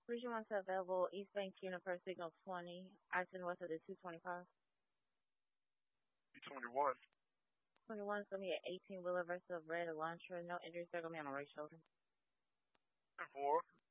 Bridging wants available East Bank Universe Signal 20, I-10 west of the 225. B21. 21 is going to be an 18-wheeler versus a red Elantra. No injuries. They're going to be on the right shoulder. 10-4.